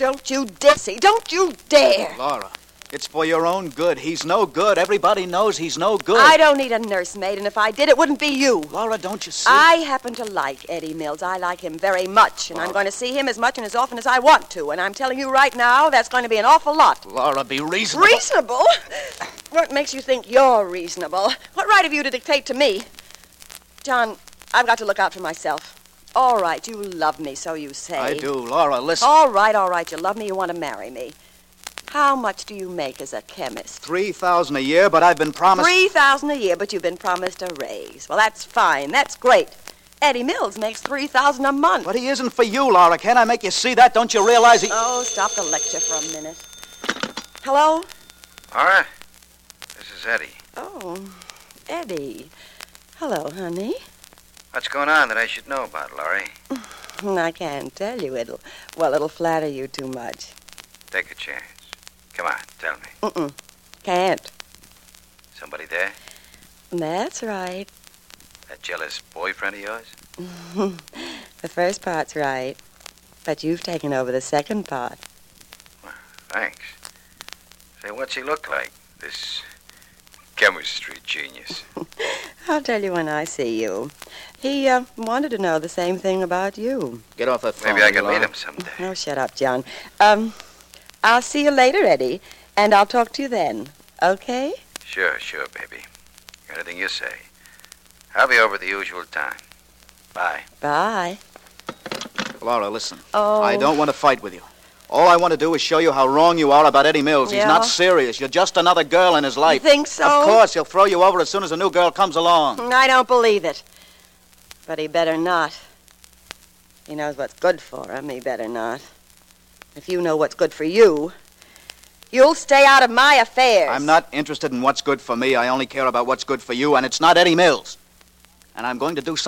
Don't you dare, see. Don't you dare. Laura, it's for your own good. He's no good. Everybody knows he's no good. I don't need a nursemaid, and if I did, it wouldn't be you. Laura, don't you see? I happen to like Eddie Mills. I like him very much, and I'm going to see him as much and as often as I want to. And I'm telling you right now, that's going to be an awful lot. Laura, be reasonable. Reasonable? What makes you think you're reasonable? What right have you to dictate to me? John, I've got to look out for myself. All right, you love me, so you say. I do. Laura, listen. All right. You love me, you want to marry me. How much do you make as a chemist? $3,000 a year, but I've been promised... $3,000 a year, but you've been promised a raise. Well, that's fine. That's great. Eddie Mills makes $3,000 a month. But he isn't for you, Laura. Can't I make you see that? Don't you realize he... Oh, stop the lecture for a minute. Hello? Laura, this is Eddie. Oh, Eddie. Hello, honey. What's going on that I should know about, Laurie? I can't tell you. It'll flatter you too much. Take a chance. Come on, tell me. Can't. Somebody there? That's right. That jealous boyfriend of yours? The first part's right. But you've taken over the second part. Well, thanks. Say, what's he look like, this chemistry genius? I'll tell you when I see you. He wanted to know the same thing about you. Get off that phone. Maybe I can Laura. meet him someday. Oh, shut up, John. I'll see you later, Eddie, and I'll talk to you then. Okay? Sure, baby. Anything you say. I'll be over at the usual time. Bye. Bye. Laura, listen. Oh. I don't want to fight with you. All I want to do is show you how wrong you are about Eddie Mills. He's Yeah? not serious. You're just another girl in his life. You think so? Of course, he'll throw you over as soon as a new girl comes along. I don't believe it. But he better not. He knows what's good for him. He better not. If you know what's good for you, you'll stay out of my affairs. I'm not interested in what's good for me. I only care about what's good for you, and it's not Eddie Mills. And I'm going to do something.